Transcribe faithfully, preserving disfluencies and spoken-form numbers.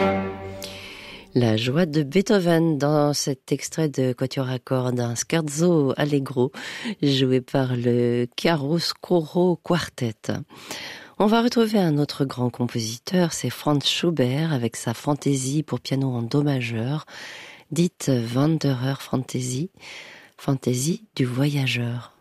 La joie de Beethoven dans cet extrait de quatuor à cordes, un scherzo allegro joué par le Chiaroscuro Quartet. On va retrouver un autre grand compositeur, c'est Franz Schubert avec sa fantaisie pour piano en do majeur, dite Wanderer Fantasy, fantaisie du voyageur.